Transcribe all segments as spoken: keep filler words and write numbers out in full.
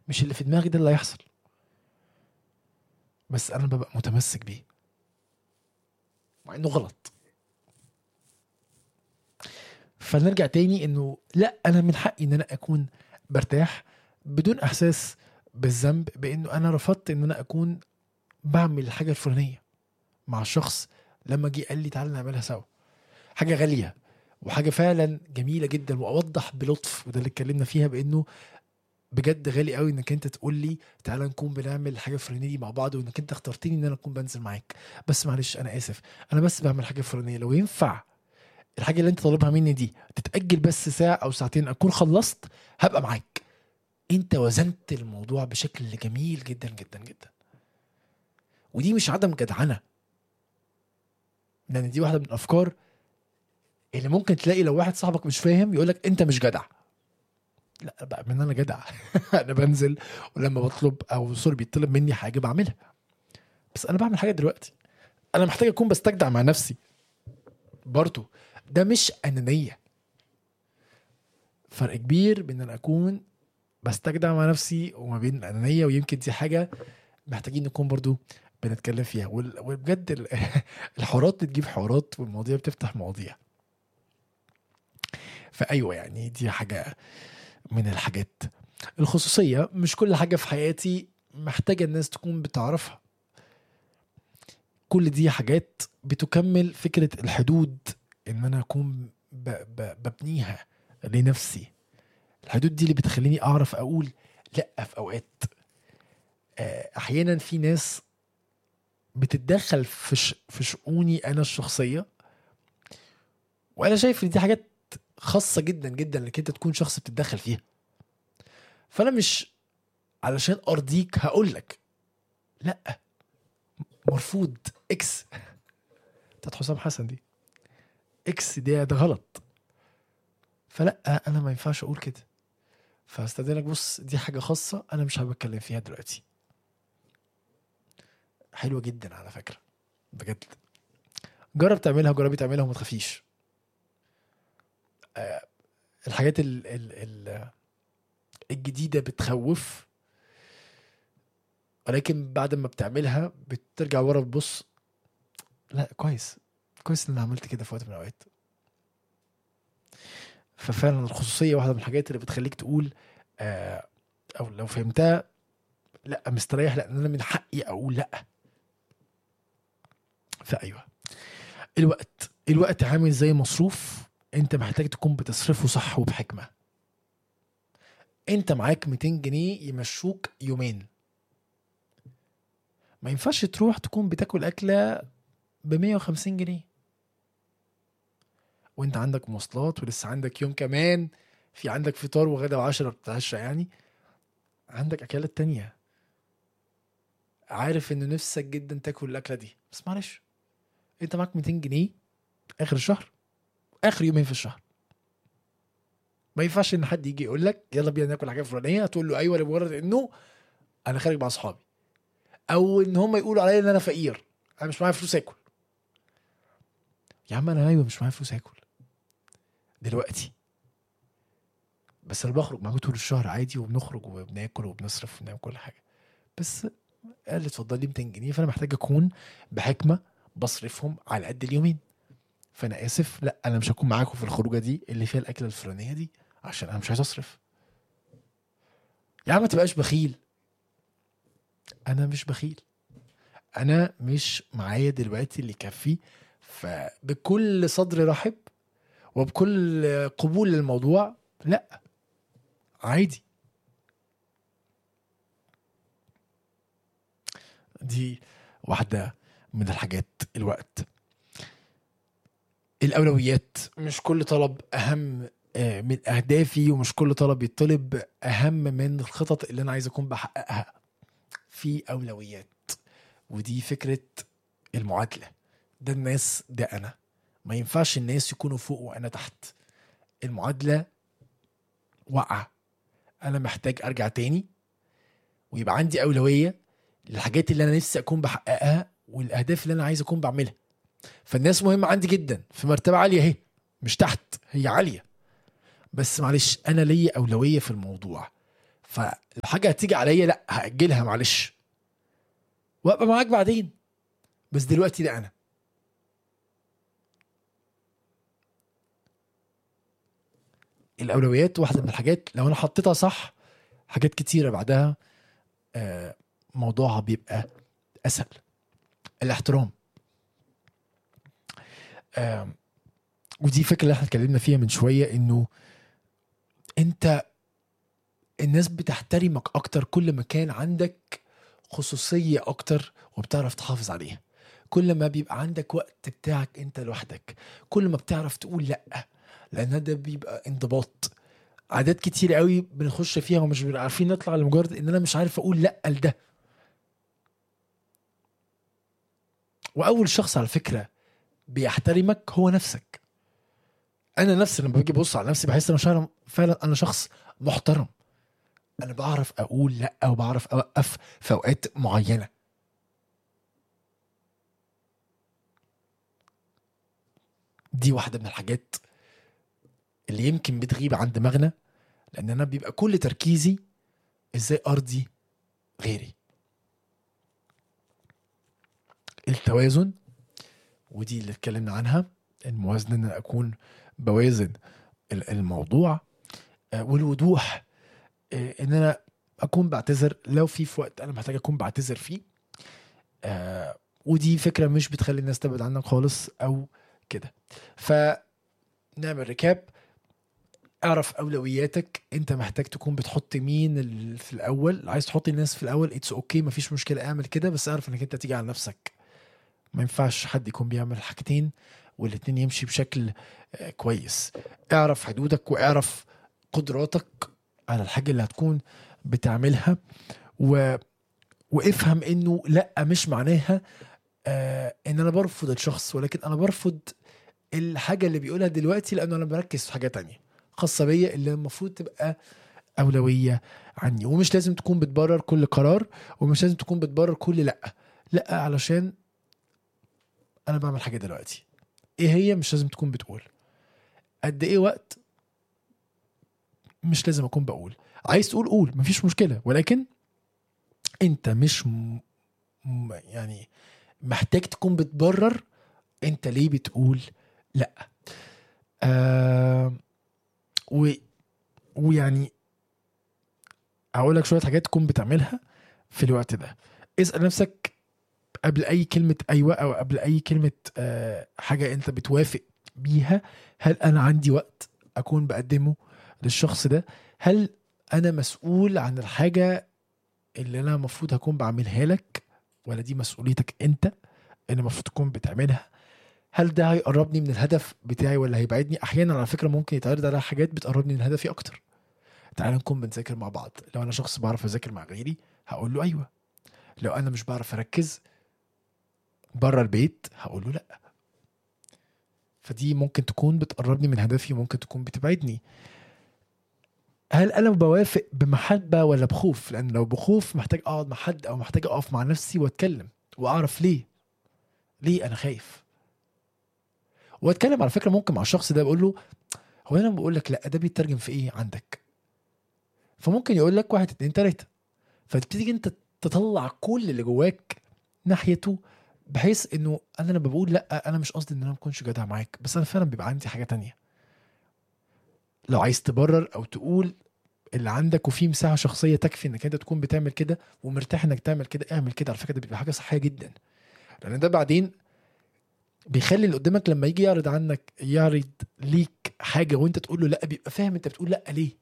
مش اللي في دماغي ده اللي هيحصل، بس انا ببقى متمسك بيه مع انه غلط. فنرجع تاني انه لا، انا من حقي ان انا اكون برتاح بدون احساس بالذنب بانه انا رفضت ان انا اكون بعمل الحاجه الفلانيه مع الشخص لما جه قال لي تعالى نعملها سوا. حاجه غاليه وحاجه فعلا جميله جدا، واوضح بلطف، وده اللي اتكلمنا فيها، بانه بجد غالي قوي انك انت تقول لي تعالى نكون بنعمل حاجه فلانيه دي مع بعض، وانك انت اخترتني ان انا اكون بنزل معاك. بس معلش انا اسف، انا بس بعمل حاجه فلانيه، لو ينفع الحاجه اللي انت طالبها مني دي تتاجل بس ساعه او ساعتين اكون خلصت، هبقى معاك. انت وزنت الموضوع بشكل جميل جدا جدا جدا. ودي مش عدم جدعنه، لان دي واحده من الافكار اللي ممكن تلاقي لو واحد صاحبك مش فاهم يقولك انت مش جدع. لا بقى، من انا جدع انا بنزل، ولما بطلب او سوري بيطلب مني حاجه بعملها، بس انا بعمل حاجه دلوقتي انا محتاج اكون بستجدع مع نفسي برضو. ده مش انانيه، فرق كبير بين ان انا اكون بستجدع مع نفسي وما بين الانانيه. ويمكن دي حاجه محتاجين نكون برضو بنتكلم فيها، وال- وبجد ال- الحوارات بتجيب حوارات والمواضيع بتفتح مواضيع. فايوه يعني دي حاجه من الحاجات. الخصوصيه مش كل حاجه في حياتي محتاجه الناس تكون بتعرفها. كل دي حاجات بتكمل فكره الحدود، ان انا اكون ب- ب- ببنيها لنفسي. الحدود دي اللي بتخليني اعرف اقول لا في اوقات. آه، احيانا في ناس بتتدخل في ش... في شؤوني انا الشخصيه، وانا شايف ان دي حاجات خاصه جدا جدا انك انت تكون شخص بتتدخل فيها. فانا مش علشان ارضيك هقول لك لا، مرفوض، اكس بتاعت حسام حسن دي، اكس دي ده غلط. فلا انا ما ينفعش اقول كده، فاستاذنك بص دي حاجه خاصه انا مش حابب اتكلم فيها دلوقتي. حلوه جدا على فكره، بجد جرب تعملها، جربي تعملها وما تخافيش. آه، الحاجات ال ال ال الجديده بتخوف، ولكن بعد ما بتعملها بترجع ورا تبص، لا كويس، كويس ان انا عملت كده في وقت من الاوقات. ففعلا الخصوصيه واحده من الحاجات اللي بتخليك تقول آه، او لو فهمتها لا مستريح، لان انا من حقي اقول لا. فايوه، الوقت الوقت عامل زي مصروف، انت محتاج تكون بتصرفه صح وبحكمه. انت معاك ميتين جنيه يمشوك يومين، ما ينفعش تروح تكون بتاكل اكله ب مية وخمسين جنيه وانت عندك مواصلات ولسه عندك يوم كمان، في عندك فطار وغدا وعشرة بتتعشى، يعني عندك اكلات تانية. عارف ان نفسك جدا تاكل الاكله دي، بس معلش انت معاك ميتين جنيه اخر الشهر، اخر يومين في الشهر. ما ينفعش ان حد يجي يقول لك يلا بينا ناكل حاجه فلانيه تقول له ايوه لمجرد انه انا خارج مع اصحابي، او ان هم يقولوا عليا ان انا فقير، انا مش معايا فلوس اكل. يا عم انا ايوه مش معايا فلوس اكل دلوقتي، بس انا بخرج معاكم طول الشهر عادي، وبنخرج وبناكل وبنصرف وبنعمل كل حاجه. بس قال لي اتفضل لي ميتين جنيه، فانا محتاج اكون بحكمه بصرفهم على قد اليومين. فانا اسف، لا انا مش هكون معاكم في الخروجه دي اللي فيها الاكله الفلانيه دي عشان انا مش عايز اصرف. يا عم ما تبقاش بخيل، انا مش بخيل، انا مش معايا دلوقتي اللي يكفي. فبكل صدر رحب وبكل قبول للموضوع، لا عادي. دي واحدة من الحاجات. الوقت، الأولويات، مش كل طلب أهم آه، من أهدافي، ومش كل طلب يطلب أهم من الخطط اللي أنا عايز أكون بحققها. في أولويات، ودي فكرة المعادلة. ده الناس، ده أنا، ما ينفعش الناس يكونوا فوق وأنا تحت. المعادلة وقع. أنا محتاج أرجع تاني ويبقى عندي أولوية للحاجات اللي أنا نفسي أكون بحققها والأهداف اللي أنا عايز أكون بعملها. فالناس مهمة عندي جدا، في مرتبة عالية اهي، مش تحت، هي عالية، بس معلش أنا ليا أولوية في الموضوع. فالحاجه هتيجي عليا لا هاجلها معلش وابقى معاك بعدين، بس دلوقتي ده انا. الاولويات واحده من الحاجات لو انا حطيتها صح حاجات كتيره بعدها آه، موضوعها بيبقى اسهل. الاحترام، آه، ودي فكره اللي احنا اتكلمنا فيها من شويه، انه انت الناس بتحترمك اكتر كل ما كان عندك خصوصيه اكتر وبتعرف تحافظ عليها. كل ما بيبقى عندك وقت بتاعك انت لوحدك، كل ما بتعرف تقول لا، لان ده بيبقى انضباط. عادات كتير قوي بنخش فيها ومش بنبقى عارفين نطلع لمجرد ان انا مش عارف اقول لا لده. واول شخص على فكره بيحترمك هو نفسك. انا نفسي لما باجي ابص على نفسي بحس ان انا فعلا انا شخص محترم. انا بعرف اقول لا وبعرف اوقف في اوقات معينه. دي واحده من الحاجات اللي يمكن بتغيب عن دماغنا، لان انا بيبقى كل تركيزي ازاي ارضي غيري. التوازن، ودي اللي اتكلمنا عنها، الموازنه، ان أنا اكون بوازن الموضوع. والوضوح، ان انا اكون بعتذر لو في في وقت انا محتاج اكون بعتذر فيه. ودي فكره مش بتخلي الناس تبعد عنك خالص او كده. فنعمل ريكاب. اعرف اولوياتك، انت محتاج تكون بتحط مين في الاول. عايز تحط الناس في الاول اتس اوكي، مفيش مشكله، اعمل كده، بس اعرف انك انت تيجي على نفسك. ما ينفعش حد يكون بيعمل حاجتين والاتنين يمشي بشكل كويس. اعرف حدودك واعرف قدراتك على الحاجه اللي هتكون بتعملها، و... وافهم انه لا مش معناها آه ان انا برفض الشخص، ولكن انا برفض الحاجه اللي بيقولها دلوقتي لانه انا بركز في حاجه تانية خاصه بيا اللي المفروض تبقى اولويه عني. ومش لازم تكون بتبرر كل قرار، ومش لازم تكون بتبرر كل لا لا علشان انا بعمل حاجه دلوقتي. ايه هي؟ مش لازم تكون بتقول قد ايه وقت، مش لازم اكون بقول. عايز تقول قول، مفيش مشكله، ولكن انت مش م... م... يعني محتاج تكون بتبرر انت ليه بتقول لا. آه و... ويعني هقول لك شويه حاجات تكون بتعملها في الوقت ده. اسال نفسك قبل اي كلمه ايوه او قبل اي كلمه آه حاجه انت بتوافق بيها، هل انا عندي وقت اكون بقدمه للشخص ده؟ هل انا مسؤول عن الحاجه اللي انا المفروض هكون بعملها لك، ولا دي مسؤوليتك انت اللي المفروض تكون بتعملها؟ هل ده هيقربني من الهدف بتاعي ولا هيبعدني؟ احيانا على فكره ممكن يتعرض على حاجات بتقربني من هدفي اكتر. تعال نكون بنذاكر مع بعض، لو انا شخص بعرف اذاكر مع غيري هقول له ايوه. لو انا مش بعرف اركز بره البيت هقول له لا. فدي ممكن تكون بتقربني من هدفي وممكن تكون بتبعدني. هل انا بوافق بمحبه ولا بخوف؟ لان لو بخوف محتاج اقعد مع حد او محتاج اقف مع نفسي واتكلم واعرف ليه ليه انا خايف. واتكلم على فكره ممكن مع الشخص ده بقول له هو انا بقول لك لا ده بيترجم في ايه عندك؟ فممكن يقول لك واحد اتنين تلاته، فتبتدي انت تطلع كل اللي جواك ناحيته، بحيث انه انا لما بقول لا انا مش قصدي ان انا ما اكونش جدع معاك، بس انا فعلا بيبقى عندي حاجه تانية. لو عايز تبرر او تقول اللي عندك وفي مساحه شخصيه تكفي انك انت تكون بتعمل كده ومرتاح انك تعمل كده، اعمل كده. على فكره ده بيبقى حاجه صحيه جدا، لان ده بعدين بيخلي اللي قدامك لما يجي يعرض عنك يعرض ليك حاجه وانت تقول له لا بيبقى فاهم انت بتقول لا ليه.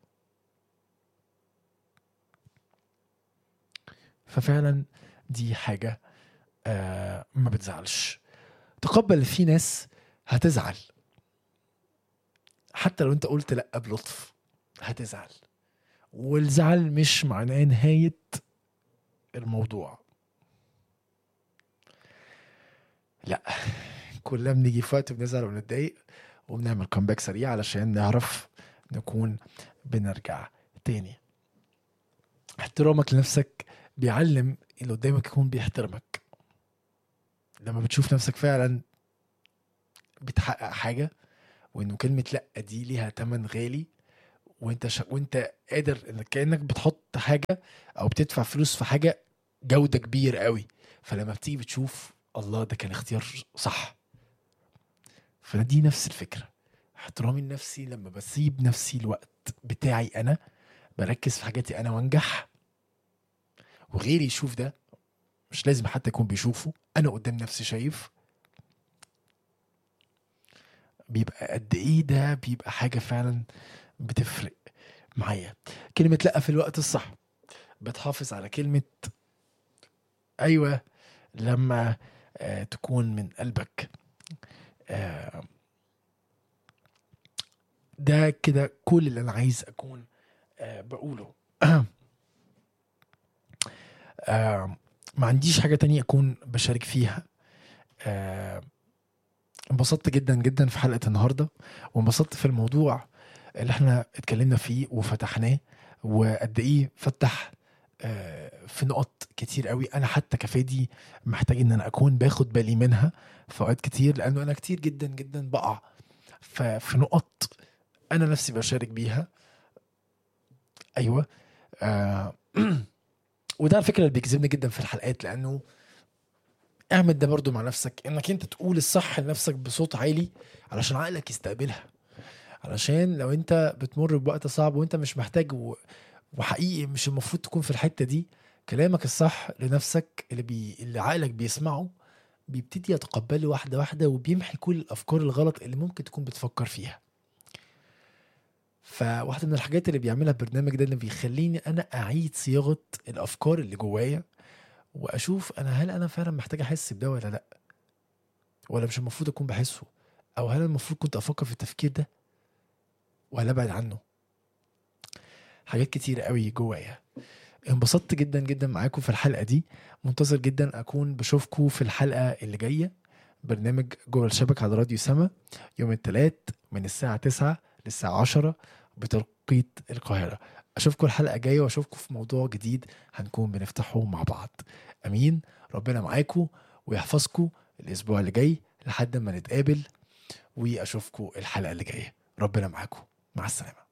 ففعلا دي حاجه آه ما بتزعلش. تقبل في ناس هتزعل حتى لو انت قلت لا بلطف، هتزعل. والزعل مش معناه نهايه الموضوع، لا. كلنا بنيجي في وقت بنزعل ونتضايق وبنعمل كومباك سريع علشان نعرف نكون بنرجع تاني. احترامك لنفسك بيعلم اللي قدامك يكون بيحترمك. لما بتشوف نفسك فعلا بتحقق حاجة، وانه كلمة لأ دي ليها تمن غالي، وانت ش... وانت قادر انك كانك بتحط حاجه او بتدفع فلوس في حاجه جوده كبير قوي، فلما بتيجي بتشوف الله ده كان اختيار صح. فدي نفس الفكره، احترامي لنفسي لما بسيب نفسي الوقت بتاعي انا، بركز في حاجاتي انا وانجح، وغيري يشوف ده، مش لازم حتى يكون بيشوفه، انا قدام نفسي شايف، بيبقى قد ايه ده بيبقى حاجه فعلا بتفرق معايا. كلمه لا في الوقت الصح، بتحافظ على كلمه ايوه لما آه تكون من قلبك. آه ده كده كل اللي انا عايز اكون آه بقوله. آه ما عنديش حاجة تانية اكون بشارك فيها. آه انبسطت جدا جدا في حلقة النهاردة، وانبسطت في الموضوع اللي احنا اتكلمنا فيه وفتحناه، وقد ايه فتح آه في نقط كتير قوي انا حتى كفادي محتاج ان انا اكون باخد بالي منها في اوقات كتير، لانه انا كتير جدا جدا بقع في نقط انا نفسي بشارك بيها. ايوه. آه وده الفكره اللي بيجذبني جدا في الحلقات، لانه اعمل ده برضو مع نفسك، انك انت تقول الصح لنفسك بصوت عالي علشان عقلك يستقبلها، علشان لو انت بتمر بوقت صعب وانت مش محتاج و... وحقيقي مش المفروض تكون في الحته دي، كلامك الصح لنفسك اللي بي... اللي عقلك بيسمعه بيبتدي يتقبله واحده واحده، وبيمحي كل الافكار الغلط اللي ممكن تكون بتفكر فيها. فواحدة من الحاجات اللي بيعملها البرنامج ده انه بيخليني انا اعيد صياغة الافكار اللي جوايا، واشوف انا هل انا فعلا محتاج احس بده ولا لا، ولا مش المفروض اكون بحسه، او هل المفروض كنت افكر في التفكير ده ولا ابعد عنه. حاجات كتير قوي جوايا. انبسطت جدا جدا معاكم في الحلقة دي، منتظر جدا اكون بشوفكم في الحلقة اللي جاية. برنامج جوه الشبكة على راديو سما يوم الثلاث من الساعة تسعة للساعة عشرة بتوقيت القاهرة. أشوفكم الحلقة جاية، وأشوفكم في موضوع جديد هنكون بنفتحه مع بعض. أمين. ربنا معاكم ويحفظكم الأسبوع اللي جاي لحد ما نتقابل، وأشوفكم الحلقة اللي جاية. ربنا معاكم. مع السلامة.